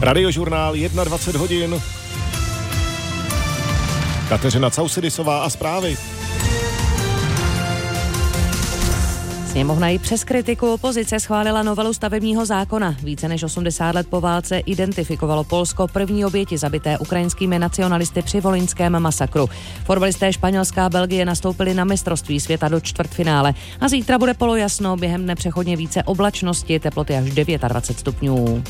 Radiožurnál 21 hodin. Kateřina Causidisová a zprávy. Sněmovna i přes kritiku opozice schválila novelu stavebního zákona. Více než 80 let po válce identifikovalo Polsko první oběti zabité ukrajinskými nacionalisty při volyňském masakru. Fotbalisté Španělská a Belgie nastoupili na mistrovství světa do čtvrtfinále. A zítra bude polojasno, během dne přechodně více oblačnosti, teploty až 29 stupňů.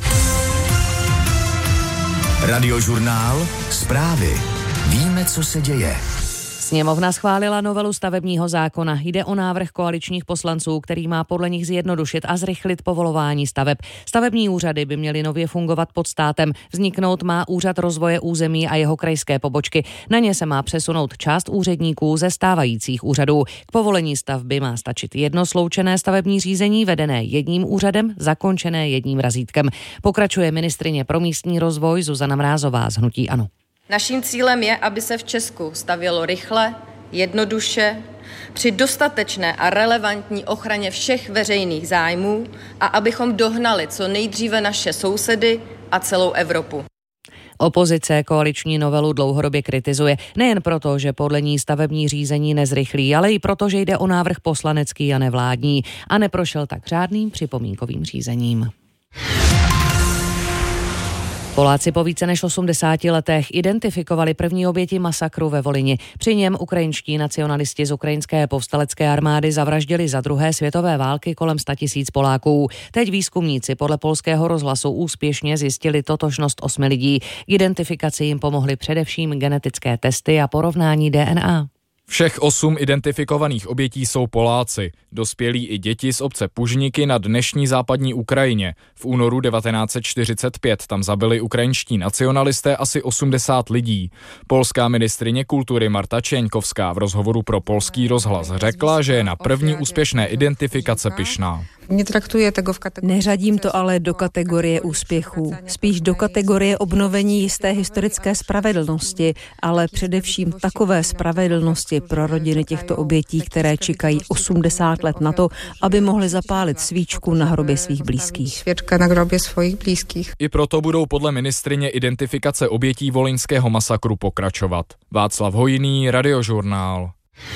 Radiožurnál, zprávy. Víme, co se děje. Sněmovna schválila novelu stavebního zákona. Jde o návrh koaličních poslanců, který má podle nich zjednodušit a zrychlit povolování staveb. Stavební úřady by měly nově fungovat pod státem. Vzniknout má Úřad rozvoje území a jeho krajské pobočky. Na ně se má přesunout část úředníků ze stávajících úřadů. K povolení stavby má stačit jedno sloučené stavební řízení vedené jedním úřadem, zakončené jedním razítkem. Pokračuje ministryně pro místní rozvoj Zuzana Mrázová z hnutí ANO. Naším cílem je, aby se v Česku stavělo rychle, jednoduše, při dostatečné a relevantní ochraně všech veřejných zájmů a abychom dohnali co nejdříve naše sousedy a celou Evropu. Opozice koaliční novelu dlouhodobě kritizuje, nejen proto, že podle ní stavební řízení nezrychlí, ale i proto, že jde o návrh poslanecký a nevládní a neprošel tak řádným připomínkovým řízením. Poláci po více než 80 letech identifikovali první oběti masakru ve Volyni. Při něm ukrajinští nacionalisti z ukrajinské povstalecké armády zavraždili za druhé světové války kolem 100 000 Poláků. Teď výzkumníci podle polského rozhlasu úspěšně zjistili totožnost 8 lidí. K identifikaci jim pomohly především genetické testy a porovnání DNA. Všech 8 identifikovaných obětí jsou Poláci, dospělí i děti z obce Pužniky na dnešní západní Ukrajině. V únoru 1945 tam zabili ukrajinští nacionalisté asi 80 lidí. Polská ministryně kultury Marta Čeňkovská v rozhovoru pro polský rozhlas řekla, že je na první úspěšné identifikace pyšná. Neřadím to ale do kategorie úspěchů, spíš do kategorie obnovení jisté historické spravedlnosti, ale především takové spravedlnosti pro rodiny těchto obětí, které čekají 80 let na to, aby mohly zapálit svíčku na hrobě svých blízkých. I proto budou podle ministryně identifikace obětí volyňského masakru pokračovat. Václav Hojný, Radiožurnál.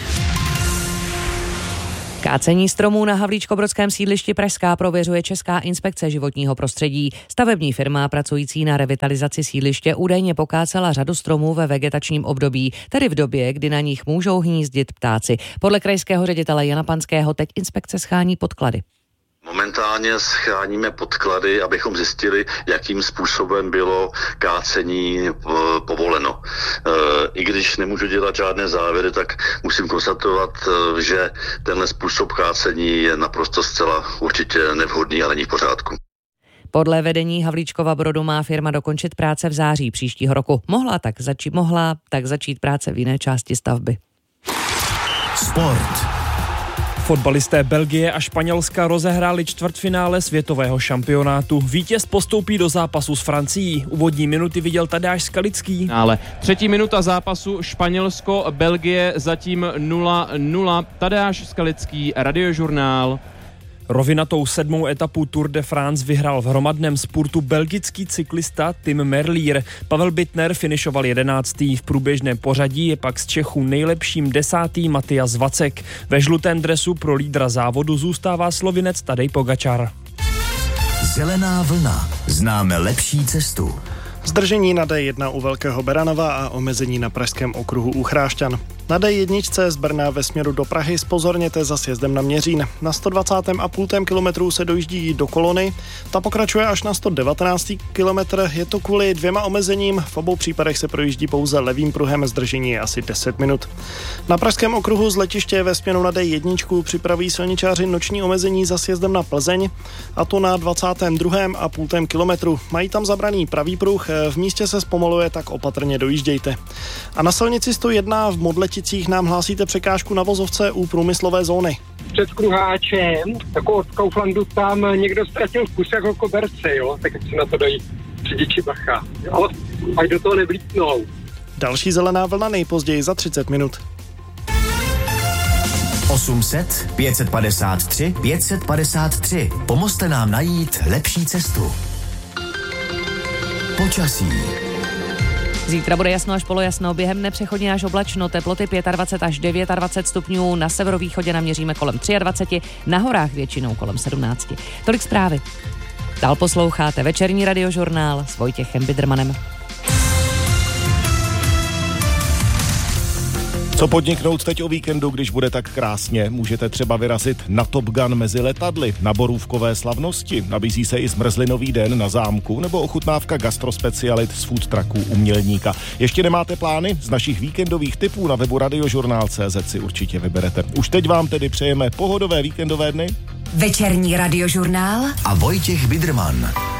Kácení stromů na havlíčkobrodském sídlišti Pražská prověřuje Česká inspekce životního prostředí. Stavební firma pracující na revitalizaci sídliště údajně pokácela řadu stromů ve vegetačním období, tedy v době, kdy na nich můžou hnízdit ptáci. Podle krajského ředitele Jana Panského teď inspekce schání podklady. Momentálně scháníme podklady, abychom zjistili, jakým způsobem bylo kácení povoleno. I když nemůžu dělat žádné závěry, tak musím konstatovat, že tenhle způsob kácení je naprosto zcela určitě nevhodný a není v pořádku. Podle vedení Havlíčkova Brodu má firma dokončit práce v září příštího roku. Mohla tak začít práce v jiné části stavby. Sport. Fotbalisté Belgie a Španělska rozehráli čtvrtfinále světového šampionátu. Vítěz postoupí do zápasu s Francií. Úvodní minuty viděl Tadeáš Skalický. Ale 3. minuta zápasu Španělsko-Belgie zatím 0-0. Tadeáš Skalický, Radiožurnál. Rovinatou 7. etapu Tour de France vyhrál v hromadném spurtu belgický cyklista Tim Merlier. Pavel Bittner finišoval 11. V průběžném pořadí je pak z Čechů nejlepším 10. Matyas Vacek. Ve žlutém dresu pro lídra závodu zůstává Slovinec Tadej Pogačar. Zelená vlna. Známe lepší cestu. Zdržení na D1 u Velkého Beranova a omezení na pražském okruhu u Chrášťan. Na D1 z Brna ve směru do Prahy zpozorněte za sjezdem na Měřín. Na 120,5 kilometru se dojíždí do Kolony. Ta pokračuje až na 119 kilometr. Je to kvůli 2 omezením. V obou případech se projíždí pouze levým pruhem, zdržení je asi 10 minut. Na pražském okruhu z letiště ve směru na D1 připraví silničáři noční omezení za sjezdem na Plzeň, a to na 22,5 kilometru. Mají tam zabraný pravý pruh, v místě se zpomaluje, tak opatrně dojíždějte. A na silnici 101 v Modleticích nám hlásíte překážku na vozovce u průmyslové zóny. Před Kruháčem, jako od Kauflandu, tam někdo ztratil kus jako koberce, jo, tak si na to dají řidiči bacha, jo, ať do toho nevlítnou. Další zelená vlna nejpozději za 30 minut. 800 553 553. Pomozte nám najít lepší cestu. Počasí. Zítra bude jasno až polojasno, během dne přechodně až oblačno, teploty 25 až 29 stupňů, na severovýchodě naměříme kolem 23, na horách většinou kolem 17. Tolik zprávy. Dál posloucháte večerní radiožurnál s Vojtěchem Bidrmanem. Co podniknout teď o víkendu, když bude tak krásně? Můžete třeba vyrazit na Top Gun mezi letadly, na borůvkové slavnosti. Nabízí se i zmrzlinový den na zámku nebo ochutnávka gastrospecialit z food trucků u Mělníka. Ještě nemáte plány? Z našich víkendových tipů na webu radiožurnál.cz si určitě vyberete. Už teď vám tedy přejeme pohodové víkendové dny. Večerní radiožurnál a Vojtěch Bidrman.